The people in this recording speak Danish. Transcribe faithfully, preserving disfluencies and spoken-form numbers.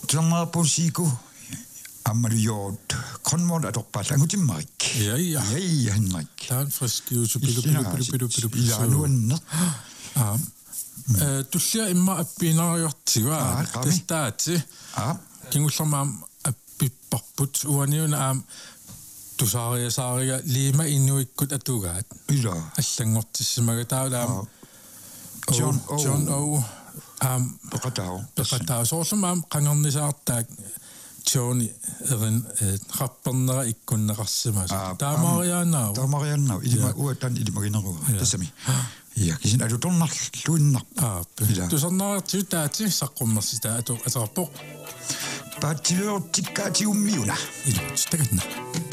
Tanga Posiku. Amaliot. Konmod atorpallangutimmarik. Ja, ja. Ja, ja, Henrik. Taan friskius pilu pilu pilu pilu pilu pilu. Ja, nu en Ah. Eh, tullia imma appinaariortiga. Testaati. Ah. Kingullermaam appipparput uaniuna aam tusaaria saariga liima innuikkut atugaat. Ila. Allangortissimaga taalaam. John O. John O. Aam Peqatao. Peqatao soorlamaam qangernisaartaak Johnny erin rappernera ikkunneqarsimas. Taamariaanaa. Taamariaanaa. Ilima uatan ilimagineru. Tassami. Ja, kisin adu tonnarluinnar. Ah, tusarnaartiu taati saqqummersita atu atarpoq. Paatior tikkaati ummiuna. Ilo, staganna.